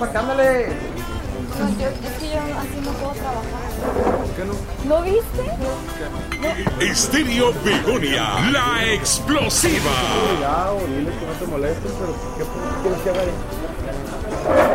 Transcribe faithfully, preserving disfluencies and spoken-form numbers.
para acá, ándale. No, yo, es que yo así no puedo trabajar. ¿Por qué no? ¿No viste? Estéreo Begonia, la explosiva. Cuidado, dile que no te molestes, pero ¿qué quieres que haga ahí?